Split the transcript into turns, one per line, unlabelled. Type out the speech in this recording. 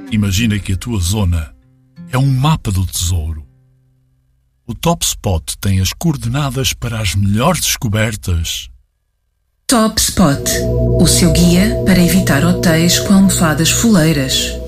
Imagina que a tua zona é um mapa do tesouro. O Top Spot tem as coordenadas para as melhores descobertas.
Top Spot, o seu guia para evitar hotéis com almofadas fuleiras.